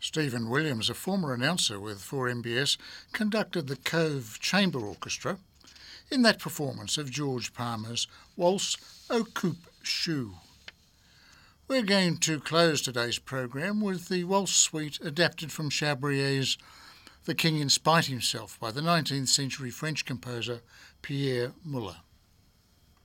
Stephen Williams, a former announcer with 4MBS, conducted the Cove Chamber Orchestra in that performance of George Palmer's Waltz au Coupe Chou. We're going to close today's program with the waltz suite adapted from Chabrier's The King in Spite Himself by the 19th century French composer Pierre Muller.